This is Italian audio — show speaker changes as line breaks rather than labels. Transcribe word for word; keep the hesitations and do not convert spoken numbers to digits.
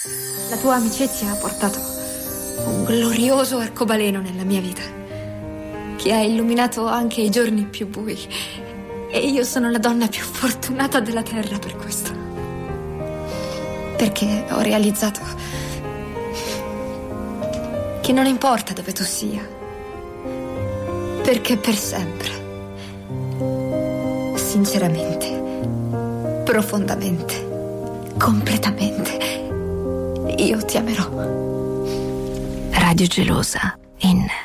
La tua amicizia ha portato un glorioso arcobaleno nella mia vita, che ha illuminato anche i giorni più bui. E io sono la donna più fortunata della terra per questo. Perché ho realizzato che non importa dove tu sia, perché per sempre, sinceramente, profondamente, completamente, io ti amerò.
Radio Gelosa in